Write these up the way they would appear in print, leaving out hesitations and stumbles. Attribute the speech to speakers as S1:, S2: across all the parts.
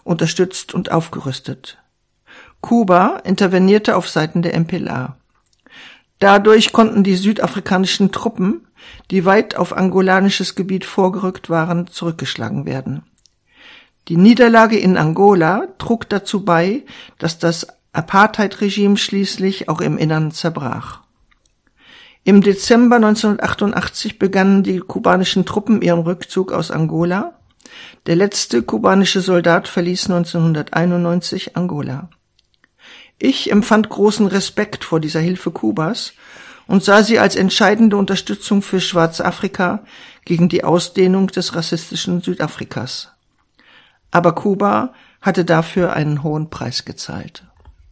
S1: unterstützt und aufgerüstet. Kuba intervenierte auf Seiten der MPLA. Dadurch konnten die südafrikanischen Truppen, die weit auf angolanisches Gebiet vorgerückt waren, zurückgeschlagen werden. Die Niederlage in Angola trug dazu bei, dass das Apartheid-Regime schließlich auch im Innern zerbrach. Im Dezember 1988 begannen die kubanischen Truppen ihren Rückzug aus Angola. Der letzte kubanische Soldat verließ 1991 Angola. Ich empfand großen Respekt vor dieser Hilfe Kubas und sah sie als entscheidende Unterstützung für Schwarzafrika gegen die Ausdehnung des rassistischen Südafrikas. Aber Kuba hatte dafür einen hohen Preis gezahlt.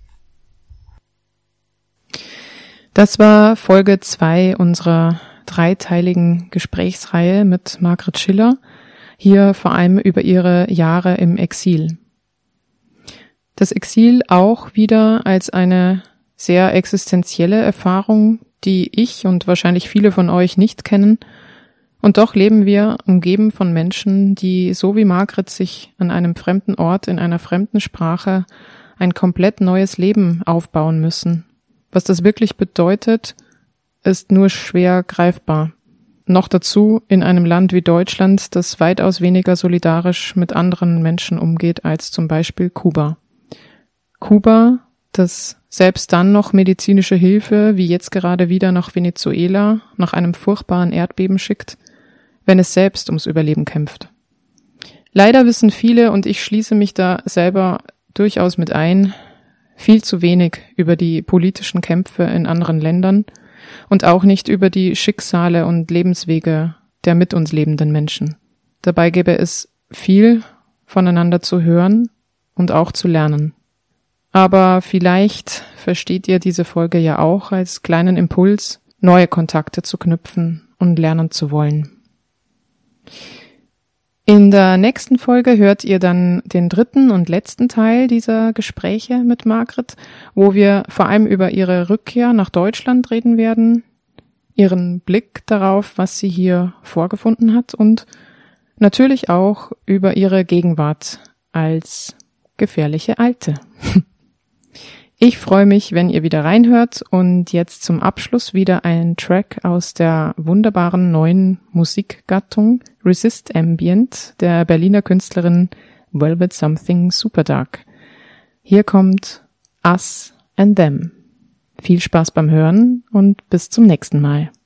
S2: Das war Folge 2 unserer dreiteiligen Gesprächsreihe mit Margret Schiller, hier vor allem über ihre Jahre im Exil. Das Exil auch wieder als eine sehr existenzielle Erfahrung, die ich und wahrscheinlich viele von euch nicht kennen. Und doch leben wir umgeben von Menschen, die so wie Margret sich an einem fremden Ort in einer fremden Sprache ein komplett neues Leben aufbauen müssen. Was das wirklich bedeutet, ist nur schwer greifbar. Noch dazu in einem Land wie Deutschland, das weitaus weniger solidarisch mit anderen Menschen umgeht als zum Beispiel Kuba. Kuba, das selbst dann noch medizinische Hilfe, wie jetzt gerade wieder nach Venezuela, nach einem furchtbaren Erdbeben schickt, wenn es selbst ums Überleben kämpft. Leider wissen viele, und ich schließe mich da selber durchaus mit ein, viel zu wenig über die politischen Kämpfe in anderen Ländern und auch nicht über die Schicksale und Lebenswege der mit uns lebenden Menschen. Dabei gäbe es viel voneinander zu hören und auch zu lernen. Aber vielleicht versteht ihr diese Folge ja auch als kleinen Impuls, neue Kontakte zu knüpfen und lernen zu wollen. In der nächsten Folge hört ihr dann den dritten und letzten Teil dieser Gespräche mit Margret, wo wir vor allem über ihre Rückkehr nach Deutschland reden werden, ihren Blick darauf, was sie hier vorgefunden hat und natürlich auch über ihre Gegenwart als gefährliche Alte. Ich freue mich, wenn ihr wieder reinhört und jetzt zum Abschluss wieder ein Track aus der wunderbaren neuen Musikgattung Resist Ambient der Berliner Künstlerin Velvet Something Superdark. Hier kommt Us and Them. Viel Spaß beim Hören und bis zum nächsten Mal.